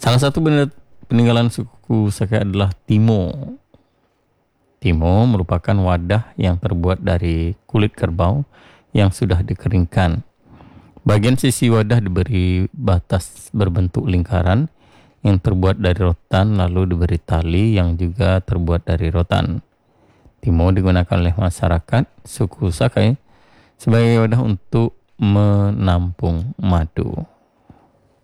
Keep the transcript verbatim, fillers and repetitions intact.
Salah satu benda peninggalan suku Sakai adalah timo. Timo merupakan wadah yang terbuat dari kulit kerbau yang sudah dikeringkan. Bagian sisi wadah diberi batas berbentuk lingkaran yang terbuat dari rotan, lalu diberi tali yang juga terbuat dari rotan. Timo digunakan oleh masyarakat suku Sakai sebagai wadah untuk menampung madu.